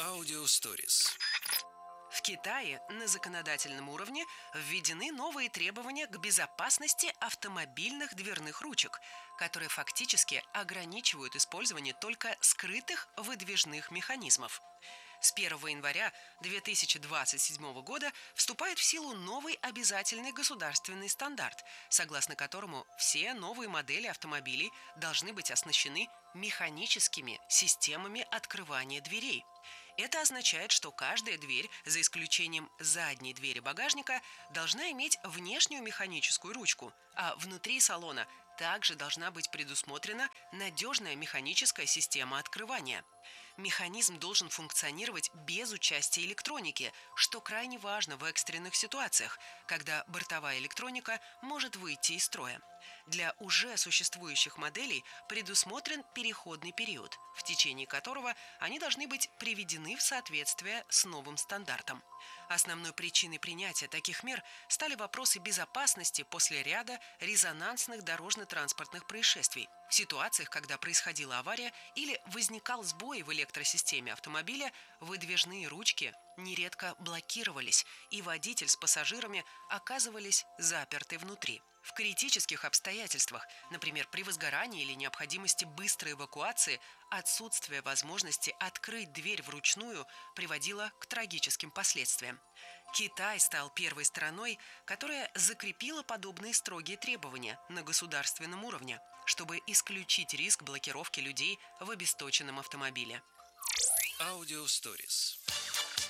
Аудио Stories. В Китае на законодательном уровне введены новые требования к безопасности автомобильных дверных ручек, которые фактически ограничивают использование только скрытых выдвижных механизмов. С 1 января 2027 года вступает в силу новый обязательный государственный стандарт, согласно которому все новые модели автомобилей должны быть оснащены механическими системами открывания дверей. Это означает, что каждая дверь, за исключением задней двери багажника, должна иметь внешнюю механическую ручку, а внутри салона также должна быть предусмотрена надежная механическая система открывания. Механизм должен функционировать без участия электроники, что крайне важно в экстренных ситуациях, когда бортовая электроника может выйти из строя. Для уже существующих моделей предусмотрен переходный период, в течение которого они должны быть приведены в соответствие с новым стандартом. Основной причиной принятия таких мер стали вопросы безопасности после ряда резонансных дорожно-транспортных происшествий. В ситуациях, когда происходила авария или возникал сбой в электросистеме автомобиля, выдвижные ручки нередко блокировались, и водитель с пассажирами оказывались заперты внутри. В критических обстоятельствах, например, при возгорании или необходимости быстрой эвакуации, отсутствие возможности открыть дверь вручную приводило к трагическим последствиям. Китай стал первой страной, которая закрепила подобные строгие требования на государственном уровне, чтобы исключить риск блокировки людей в обесточенном автомобиле. Аудио Stories.